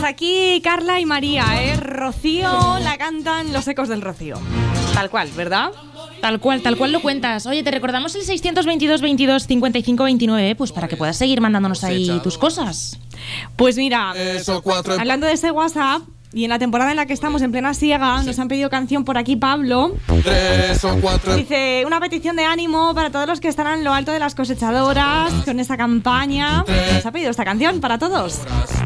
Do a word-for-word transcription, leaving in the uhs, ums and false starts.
aquí Carla y María, ¿eh? Rocío la cantan los ecos del Rocío. Tal cual, ¿verdad? Tal cual, tal cual lo cuentas. Oye, te recordamos el seiscientos veintidós veintidós cincuenta y cinco veintinueve, pues para que puedas seguir mandándonos ahí tus cosas. Pues mira, hablando de ese WhatsApp, y en la temporada en la que estamos en plena siega, nos han pedido canción por aquí Pablo. Dice, una petición de ánimo para todos los que están en lo alto de las cosechadoras con esta campaña. Nos ha pedido esta canción para todos.